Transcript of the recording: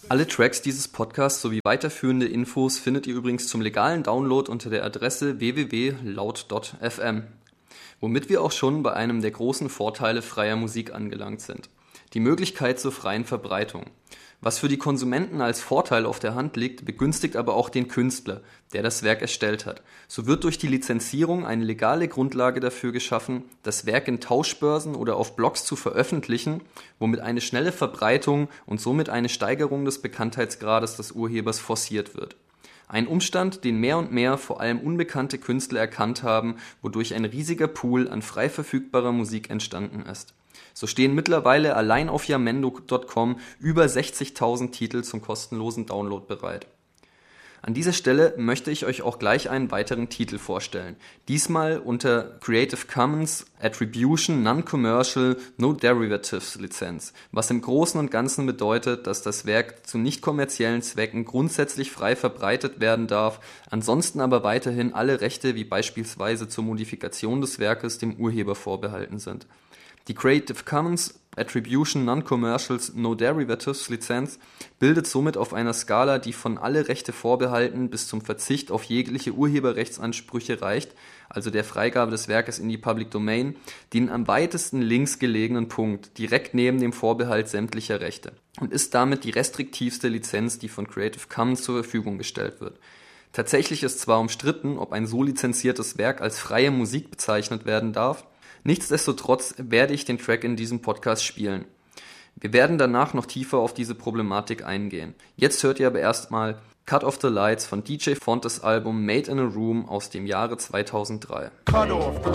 Alle Tracks dieses Podcasts sowie weiterführende Infos findet ihr übrigens zum legalen Download unter der Adresse www.laut.fm. Womit wir auch schon bei einem der großen Vorteile freier Musik angelangt sind: die Möglichkeit zur freien Verbreitung. Was für die Konsumenten als Vorteil auf der Hand liegt, begünstigt aber auch den Künstler, der das Werk erstellt hat. So wird durch die Lizenzierung eine legale Grundlage dafür geschaffen, das Werk in Tauschbörsen oder auf Blogs zu veröffentlichen, womit eine schnelle Verbreitung und somit eine Steigerung des Bekanntheitsgrades des Urhebers forciert wird. Ein Umstand, den mehr und mehr vor allem unbekannte Künstler erkannt haben, wodurch ein riesiger Pool an frei verfügbarer Musik entstanden ist. So stehen mittlerweile allein auf Jamendo.com über 60.000 Titel zum kostenlosen Download bereit. An dieser Stelle möchte ich euch auch gleich einen weiteren Titel vorstellen. Diesmal unter Creative Commons Attribution Non-Commercial No Derivatives Lizenz, was im Großen und Ganzen bedeutet, dass das Werk zu nicht kommerziellen Zwecken grundsätzlich frei verbreitet werden darf, ansonsten aber weiterhin alle Rechte wie beispielsweise zur Modifikation des Werkes dem Urheber vorbehalten sind. Die Creative Commons Attribution Non-Commercial No Derivatives Lizenz bildet somit auf einer Skala, die von alle Rechte vorbehalten bis zum Verzicht auf jegliche Urheberrechtsansprüche reicht, also der Freigabe des Werkes in die Public Domain, den am weitesten links gelegenen Punkt, direkt neben dem Vorbehalt sämtlicher Rechte, und ist damit die restriktivste Lizenz, die von Creative Commons zur Verfügung gestellt wird. Tatsächlich ist zwar umstritten, ob ein so lizenziertes Werk als freie Musik bezeichnet werden darf. Nichtsdestotrotz werde ich den Track in diesem Podcast spielen. Wir werden danach noch tiefer auf diese Problematik eingehen. Jetzt hört ihr aber erstmal Cut Off the Lights von DJ Fontes Album Made in a Room aus dem Jahre 2003. Cut off the